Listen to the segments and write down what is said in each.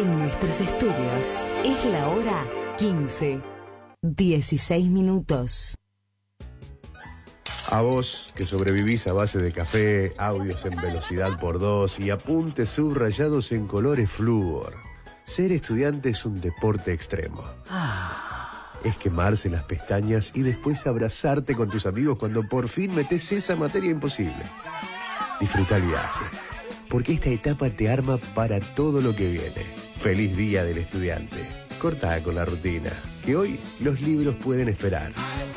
En nuestros estudios es la hora 15:16. A vos, que sobrevivís a base de café, audios en velocidad por 2 y apuntes subrayados en colores flúor. Ser estudiante es un deporte extremo. Es quemarse las pestañas y después abrazarte con tus amigos cuando por fin metés esa materia imposible. Disfruta el viaje, porque esta etapa te arma para todo lo que viene. Feliz Día del Estudiante. Cortá con la rutina, que hoy los libros pueden esperar.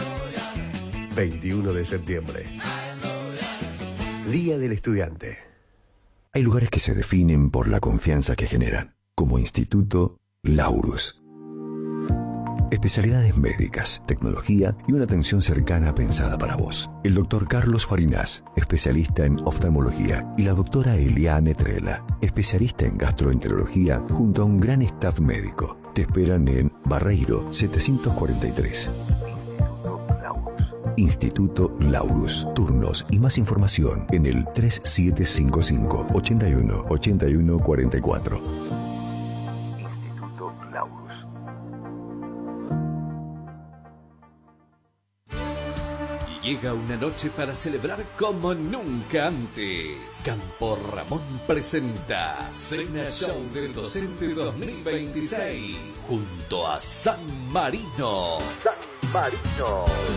21 de septiembre. Día del Estudiante. Hay lugares que se definen por la confianza que generan, como Instituto Laurus. Especialidades médicas, tecnología y una atención cercana pensada para vos. El doctor Carlos Farinas, especialista en oftalmología, y la doctora Eliane Trela, especialista en gastroenterología, junto a un gran staff médico. Te esperan en Barreiro 743. Instituto Laurus. Turnos y más información en el 3755 81 81 44. Instituto Laurus. Llega una noche para celebrar como nunca antes. Campo Ramón presenta Cena Show del Docente 2026 junto a San Marino. San Marino.